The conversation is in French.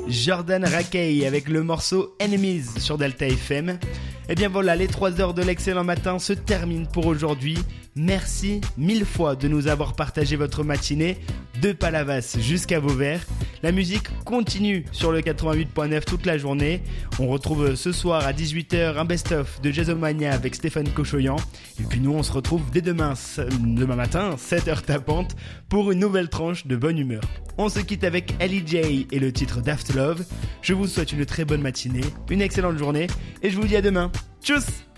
Jordan Rakei avec le morceau Enemies sur Delta FM. Et bien voilà, les 3 heures de l'excellent matin se terminent pour aujourd'hui. Merci 1000 fois de nous avoir partagé votre matinée de Palavas jusqu'à Vauvert. La musique continue sur le 88.9 toute la journée. On retrouve ce soir à 18h un best-of de Jazzomania avec Stéphane Cochoyan. Et puis nous on se retrouve dès demain matin, 7h tapante, pour une nouvelle tranche de bonne humeur. On se quitte avec L.E.J. et le titre Daft Love. Je vous souhaite une très bonne matinée, une excellente journée et je vous dis à demain. Tchuss!